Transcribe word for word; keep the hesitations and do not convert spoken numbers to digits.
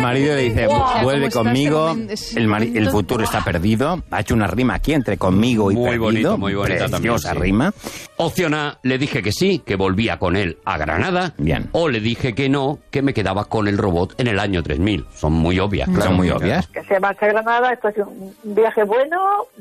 marido le dice, Wow. vuelve ¿Cómo conmigo, estás? el, mari- el futuro está perdido. Ha hecho una rima aquí entre conmigo y Muy perdido. bonito, muy bonita también, Preciosa sí. rima. Opción A, le dije que sí, que volvía con él a Granada. Bien. O le dije que no, que me quedaba con el robot en el año tres mil. Son muy obvias. Son muy obvias. Que se marcha a Granada, esto es un viaje bueno,